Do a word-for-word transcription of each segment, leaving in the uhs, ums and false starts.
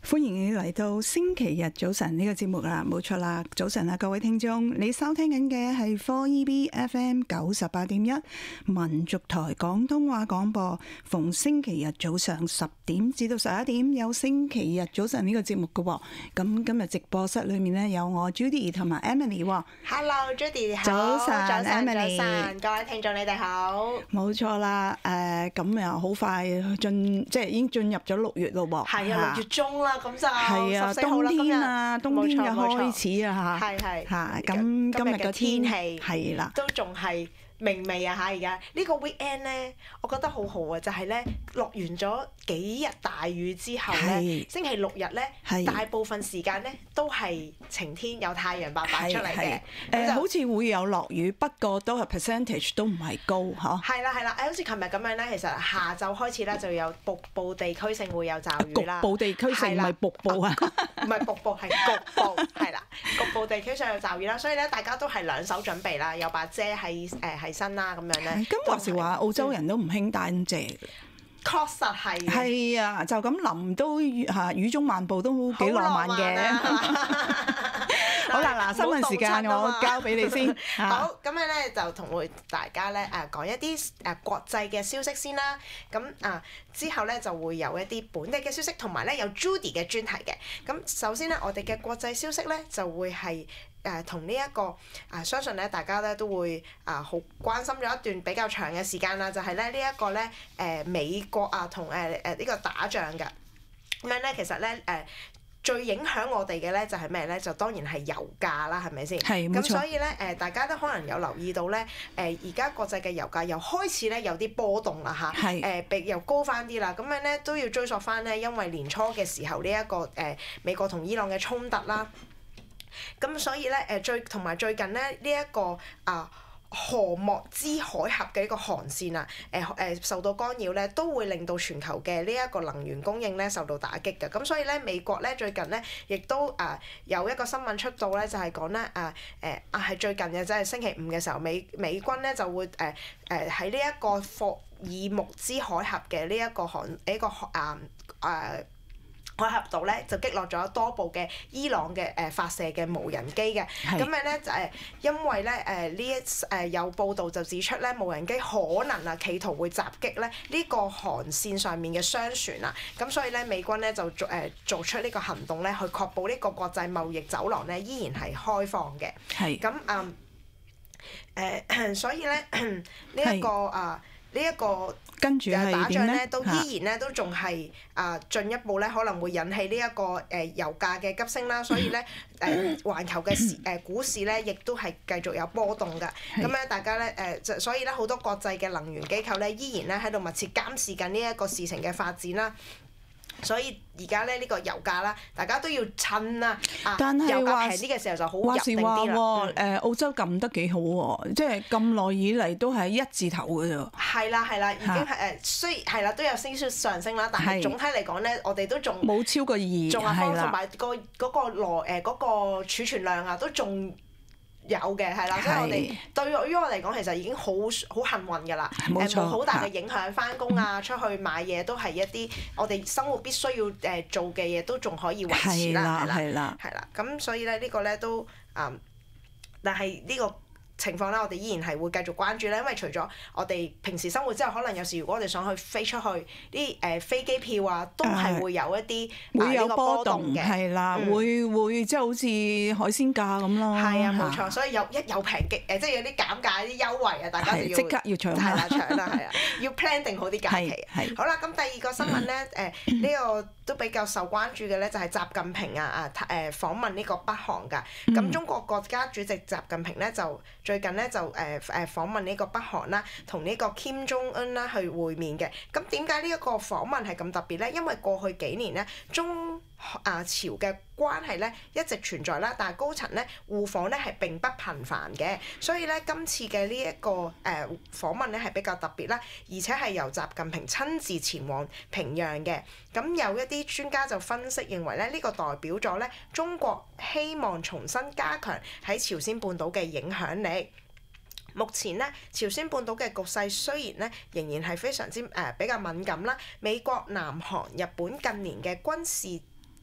歡迎你嚟到星期日早晨呢個節目啦，冇錯啦，早晨啊各位聽眾，你收聽緊嘅係 four E B F M 九十八點一民族台廣東話廣播，逢星期日早上十點至到十一點有星期日早晨呢個節目嘅喎。咁今日直播室裏面呢，有我 Judy 同埋 Emily。 Hello Judy，好， 早晨 Emily，早晨，各位聽眾你哋好。 冇錯啦，誒咁又好快進，即係已經進入咗六月咯喎。 係啊，六月中啦。咁就係啊，冬天啊，冬天嘅開始啊嚇， 係係嚇咁今日嘅天氣係啦， 都仲係明媚啊嚇！而家呢個 weekend 咧，我覺得好好啊，就係咧落完咗幾日大雨之後咧，星期六日咧，大部分時間咧都係晴天，有太陽白白出嚟嘅。 誒，好似會有落雨，不過都係 percentage 都唔係高嚇。 係啦係啦，誒好似琴日咁樣咧，其實下晝開始咧就有局部地區性會有驟雨啦。 局部地區性唔係瀑布啊， 唔係瀑布係局部，係啦，局部地區上有驟雨啦，所以咧大家都係兩手準備啦，有把遮喺誒喺身啦咁樣咧。 咁話時話澳洲人都唔興擔遮嘅。 確實係。係啊，就咁淋都嚇雨中漫步都幾浪漫嘅。好啦，嗱，新聞時間我交俾你先。 好，咁樣咧就同會大家咧誒講一啲誒國際嘅消息先啦。咁啊之後咧就會有一啲本地嘅消息，同埋咧有 Judy 嘅專題嘅。咁首先咧，我哋嘅國際消息咧就會係誒同呢一個啊，相信咧大家咧都會啊好關心咗一段比較長嘅時間啦，就係咧呢一個咧誒美國啊同誒誒呢個打仗㗎。咁樣咧其實咧誒。最影響我哋嘅咧就係咩咧？就當然係油價啦，係咪先？ 係，冇錯。 咁所以咧誒，大家都可能有留意到咧誒，而家國際嘅油價又開始咧有啲波動啦嚇。係。誒，比又高翻啲啦，咁樣咧都要追溯翻咧，因為年初嘅時候呢一個誒美國同伊朗嘅衝突啦。咁所以咧誒最同埋最近咧呢一個啊。荷莫茲海峽嘅一個航線啊，誒、呃、誒受到干擾咧，都會令到全球嘅呢一個能源供應咧受到打擊嘅。咁所以咧，美國咧最近咧亦都誒、呃、有一個新聞出到咧，就係講咧誒誒啊係最近嘅，即係星期五嘅時候，美美軍咧就會誒誒喺呢一個霍爾木茲海峽嘅呢一個航呢、這個啊啊。呃海峽度咧就擊落咗多部嘅伊朗嘅誒發射嘅無人機嘅，咁樣咧就誒因為咧誒呢一誒有報道就指出咧無人機可能啊企圖會襲擊咧呢個航線上面嘅商船啊，咁所以咧美軍咧就做誒做出呢個行動咧去確保呢個國際貿易走廊咧依然係開放嘅。係。咁啊誒，所以咧呢一個啊呢一個。 跟住係打仗咧都依然咧啊都仲係啊進一步咧可能會引起呢一個誒油價嘅急升啦，所以咧誒環球嘅市誒股市咧亦都係繼續有波動㗎。咁咧大家咧誒就所以咧好多國際嘅能源機構咧依然咧喺度密切監視緊呢一個事情嘅發展啦。所以而家咧呢個油價啦，大家都要趁啊！ 但係油價平啲嘅時候就好入定啲啦。 誒、嗯、澳洲撳得幾好喎，即係咁耐以嚟都係一字頭嘅啫。 係啦係啦，已經係誒，雖然係啦都有少少上升啦，但係總體嚟講咧，我哋都仲冇超過二， 仲係啦， 同埋個嗰個羅誒嗰個儲存量啊，都仲有嘅，係啦，所以我哋對於我嚟講，其實已經好好幸運㗎啦，誒冇好大嘅影響，翻工啊、出去買嘢都係一啲我哋生活必須要誒做嘅嘢，都仲可以維持啦，係啦，係啦，係啦，咁所以咧呢個咧都誒，但係呢個情況咧，我哋依然係會繼續關注咧，因為除咗我哋平時生活之後，可能有時如果我哋想去飛出去，啲誒飛機票啊，都係會有一啲會有波動嘅，係啦，會會即係好似海鮮價咁咯。 係啊，冇錯，所以有一有平嘅誒，即係有啲減價啲優惠啊，大家就要即刻要搶， 係啦，搶啦，係啊，要 plan 定好啲假期。係好啦，咁第二個新聞咧，誒呢個都比較受關注嘅咧，就係習近平啊啊誒訪問呢個北韓㗎。咁中國國家主席習近平咧就最近咧就誒誒訪問呢個北韓啦，同呢個 Kim Jong Un 啦去會面嘅。咁點解呢一個訪問係咁特別咧？因為過去幾年咧，中啊朝嘅關係咧一直存在啦，但係高層咧互訪咧係並不頻繁嘅，所以咧今次嘅呢一個誒、呃、訪問咧係比較特別啦，而且係由習近平親自前往平壤嘅。咁有一啲專家就分析認為咧，呢、這個代表咗咧中國希望重新加強喺朝鮮半島嘅影響力。目前咧，朝鮮半島嘅局勢雖然咧仍然係非常之誒、呃、比較敏感啦，美國、南韓、日本近年嘅軍事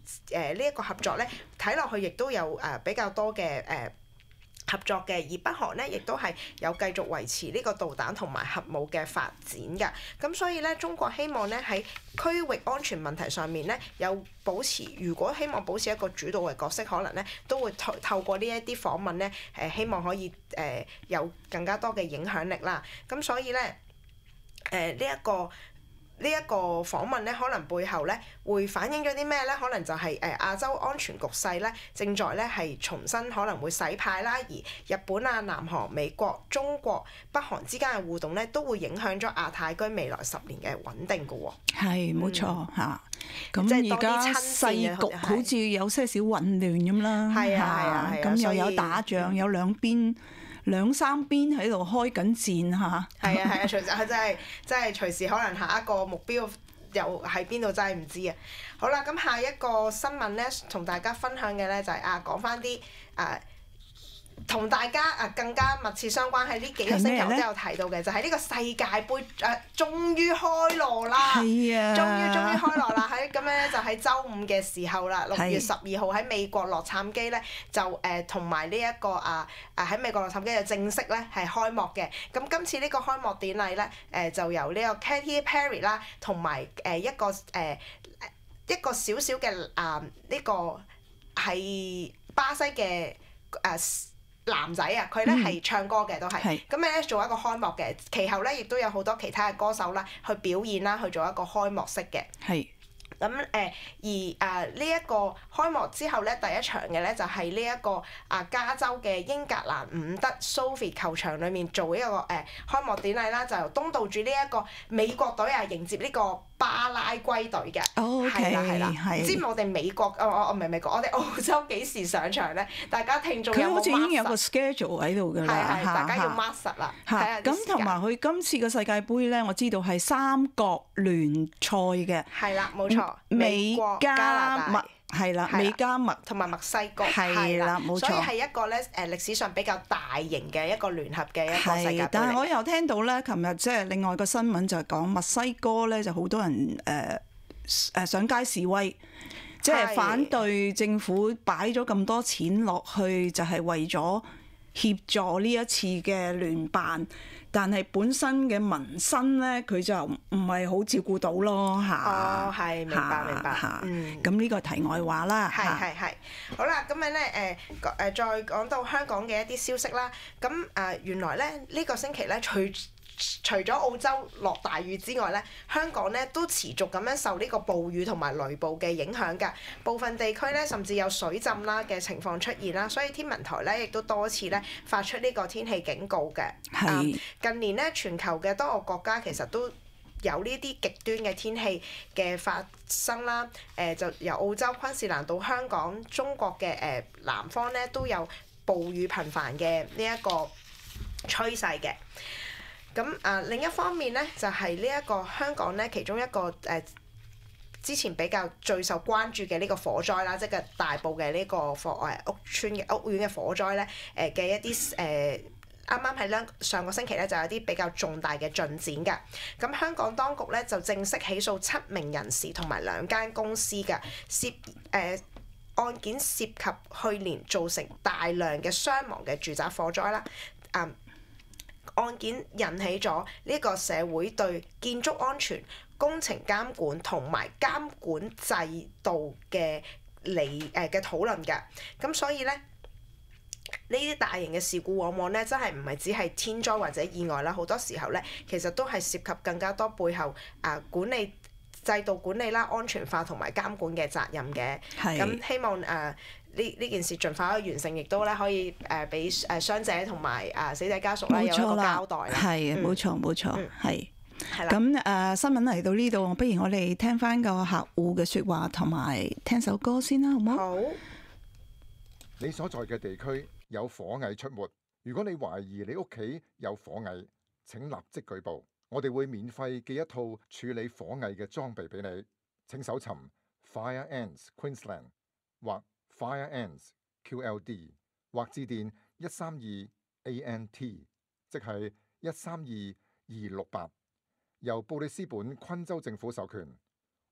誒呢一個合作咧，睇落去亦都有誒、呃、比較多嘅誒。呃合作嘅，而北韓咧亦都係有繼續維持呢個導彈同埋核武嘅發展㗎。咁所以咧，中國希望咧喺區域安全問題上面咧有保持，如果希望保持一個主導嘅角色，可能咧都會透透過呢一啲訪問咧，誒希望可以誒、呃、有更加多嘅影響力啦。咁所以咧，誒呢一個。呢一個訪問咧，可能背後咧會反映咗啲咩咧？可能就係誒亞洲安全局勢咧，正在咧係重新可能會洗牌啦。而日本啊、南韓、美國、中國、北韓之間嘅互動咧，都會影響咗亞太區未來十年嘅穩定㗎喎。 係冇錯嚇。咁而家世局好似有些少混亂咁啦。 係啊係啊係啊。 咁又有打仗，有兩邊。兩三邊喺度開緊戰嚇， 係啊係啊，隨時真係真係隨時可能下一個目標又喺邊度，真係唔知啊！好啦，咁下一個新聞咧，同大家分享嘅咧就係、是、啊講翻啲誒同大家啊更加密切相關，喺呢幾個星期我都有提到嘅，就係、是、呢個世界盃誒、啊、終於開鑼啦！係啊，終於終於開鑼啦！喺咁樣咧就喺週五嘅時候啦，六月十二號喺美國洛杉磯咧就誒同埋呢一個啊啊喺美國洛杉磯就正式咧係開幕嘅。咁今次呢個開幕典禮咧誒、呃、就由呢個 Katy Perry 啦，同埋誒一個誒、呃、一個小小嘅啊呢個係巴西嘅誒。呃男仔啊，佢咧係唱歌嘅都係，咁咧做一個開幕嘅，其後咧亦都有好多其他嘅歌手啦去表演啦，去做一個開幕式嘅。係。咁誒、呃、而誒呢一個開幕之後咧，第一場嘅咧就係呢一個啊加州嘅英格蘭伍德 Sophie 球場裏面做一個誒、呃、開幕典禮啦，就由東道主呢一個美國隊啊迎接呢個巴拉圭隊嘅。哦，係啦係啦，唔知我哋美國哦我我唔係美國，我哋澳洲幾時上場咧？大家聽眾有冇 mark 實？佢好似已經有個 schedule 喺度㗎啦，係係，大家要 mark 實啦。係咁同埋佢今次嘅世界盃咧，我知道係三國聯賽嘅。係啦，冇錯。美國、加拿大係啦，美加墨同埋墨西哥係啦，冇錯。所以係一個咧誒歷史上比較大型嘅一個聯合嘅一個世界盃。但係我又聽到咧，琴日即係另外個新聞就係講墨西哥咧就好多人誒誒上街示威，即係反對政府擺咗咁多錢落去，就係為咗協助呢一次嘅聯辦。但係本身嘅民生咧，佢就唔係好照顧到咯嚇。哦，係明白明白。嗯，咁呢個題外話啦。係係係。好啦，咁樣咧誒誒，再講到香港嘅一啲消息啦。咁誒、呃、原來咧呢、呢個星期咧，除除咗澳洲落大雨之外咧，香港咧都持續咁樣受呢個暴雨同埋雷暴嘅影響㗎。部分地區咧甚至有水浸啦嘅情況出現啦，所以天文台咧亦都多次咧發出呢個天氣警告嘅。係、嗯。近年咧，全球嘅多個國家其實都有呢啲極端嘅天氣嘅發生啦。誒、呃，就由澳洲昆士蘭到香港、中國嘅誒、呃、南方咧都有暴雨頻繁嘅呢一個趨勢嘅。咁啊、呃，另一方面咧，就係呢一個香港咧，其中一個誒、呃、之前比較最受關注嘅呢個火災啦，即係大埔嘅呢個火誒屋邨嘅屋苑嘅火災咧，誒嘅一啲誒啱啱喺咧上個星期咧就有啲比較重大嘅進展㗎。咁香港當局咧就正式起訴七名人士同埋兩間公司嘅涉誒、呃、案件涉及去年造成大量嘅傷亡嘅住宅火災啦，啊、嗯。案件引起咗呢個社會對建築安全、工程監管同埋監管制度嘅理誒嘅討論㗎。咁所以咧，呢啲大型嘅事故往往咧真係唔係只係天災或者意外啦，好多時候咧其實都係涉及更加多背後啊管理制度管理啦、安全化同埋監管嘅責任嘅。係。咁希望誒。呃呢呢件事盡快可以完成，亦都咧可以誒俾誒傷者同埋誒死者家屬咧有一個交代啦。係啊，冇錯冇錯，係。係啦。咁誒新聞嚟到呢度，不如我哋聽翻個客戶嘅説話，同埋聽首歌先啦，好唔好？好。 你所在嘅地區有火蟻出沒，如果你懷疑你屋企有火蟻，請立即舉報，我哋會免費寄一套處理火蟻嘅裝備俾你。請搜尋 Fire Ants Queensland 或 Fire Ants Q L D 或致電一三二 A N T， 即係一三二二六八，由布里斯本昆州政府授權。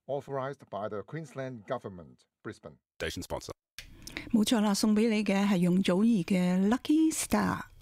Authorised by the Queensland Government, Brisbane. Station sponsor. 冇錯啦，送俾你嘅係容祖兒嘅 Lucky Star。